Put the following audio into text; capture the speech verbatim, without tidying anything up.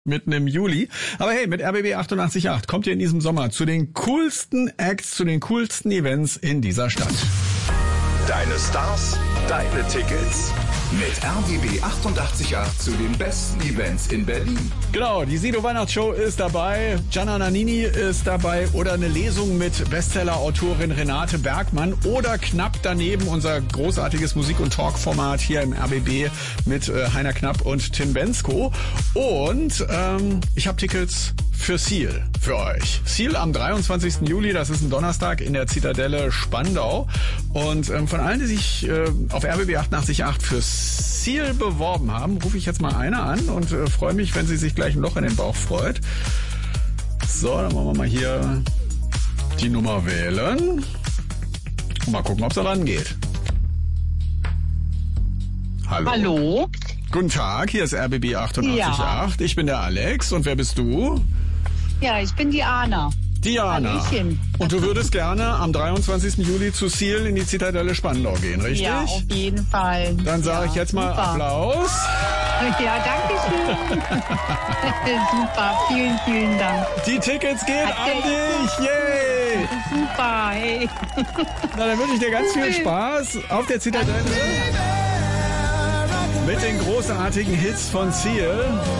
Mitten im Juli. Aber hey, mit R B B achtundachtzig Komma acht kommt ihr in diesem Sommer zu den coolsten Acts, zu den coolsten Events in dieser Stadt. Deine Stars, deine Tickets. Mit R B B achtundachtzig Komma acht zu den besten Events in Berlin. Genau, die Sido Weihnachtsshow ist dabei, Gianna Nannini ist dabei oder eine Lesung mit Bestseller-Autorin Renate Bergmann oder knapp daneben unser großartiges Musik- und Talk-Format hier im R B B mit äh, Heiner Knapp und Tim Bensko. Und ähm, ich habe Tickets für Seal für euch. Seal am dreiundzwanzigsten Juli, das ist ein Donnerstag in der Zitadelle Spandau. Und ähm, von allen, die sich äh, auf R B B achtundachtzig Komma acht für Seal beworben haben, rufe ich jetzt mal eine an und äh, freue mich, wenn sie sich gleich ein Loch in den Bauch freut. So, dann wollen wir mal hier die Nummer wählen und mal gucken, ob sie rangeht. Hallo. Hallo. Guten Tag, hier ist R B B achtundachtzig Komma acht. Ja. Ich bin der Alex. Und wer bist du? Ja, ich bin Diana. Diana. Hallöchen. Und du würdest gerne am dreiundzwanzigsten Juli zu Seal in die Zitadelle Spandau gehen, richtig? Ja, auf jeden Fall. Dann sage ja, ich jetzt mal super. Applaus. Ja, danke schön. Super, vielen, vielen Dank. Die Tickets gehen Hat an der- dich. Yay! Super, hey. Na, dann wünsche ich dir ganz viel Spaß auf der Zitadelle mit den großartigen Hits von Seal.